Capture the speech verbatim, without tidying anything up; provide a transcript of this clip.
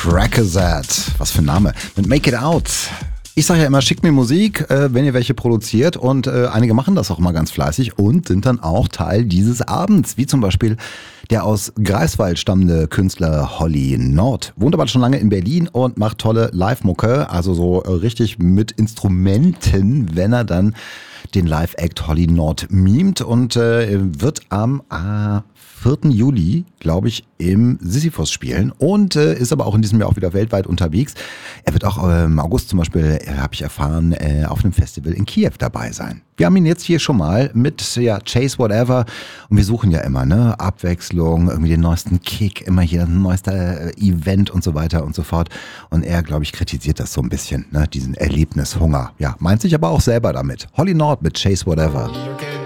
Trackazat, was für ein Name, mit Make It Out. Ich sage ja immer, schickt mir Musik, äh, wenn ihr welche produziert, und äh, einige machen das auch immer ganz fleißig und sind dann auch Teil dieses Abends, wie zum Beispiel der aus Greifswald stammende Künstler Holly Nord. Wohnt aber schon lange in Berlin und macht tolle Live-Mucke, also so äh, richtig mit Instrumenten, wenn er dann den Live-Act Holly Nord mimt, und äh, wird am äh, vierten Juli, glaube ich, im Sisyphos spielen und äh, ist aber auch in diesem Jahr auch wieder weltweit unterwegs. Er wird auch äh, im August zum Beispiel, äh, habe ich erfahren, äh, auf einem Festival in Kiew dabei sein. Wir haben ihn jetzt hier schon mal mit ja, Chase Whatever, und wir suchen ja immer ne Abwechslung, irgendwie den neuesten Kick, immer hier ein neuester äh, Event und so weiter und so fort. Und er, glaube ich, kritisiert das so ein bisschen, ne, diesen Erlebnishunger. Ja, meint sich aber auch selber damit. Holly Nord mit Chase Whatever. Okay.